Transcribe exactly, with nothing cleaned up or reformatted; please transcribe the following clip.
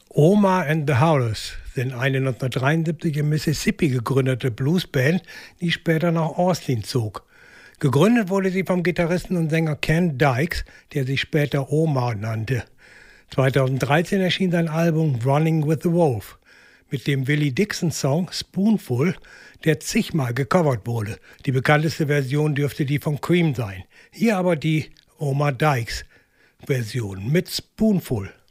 Omar and the Howlers sind eine neunzehnhundertdreiundsiebzig in Mississippi gegründete Bluesband, die später nach Austin zog. Gegründet wurde sie vom Gitarristen und Sänger Ken Dykes, der sich später Omar nannte. zweitausenddreizehn erschien sein Album Running with the Wolf mit dem Willie Dixon-Song Spoonful, der zigmal gecovert wurde. Die bekannteste Version dürfte die von Cream sein. Hier aber die Omar Dykes Version mit Spoonful.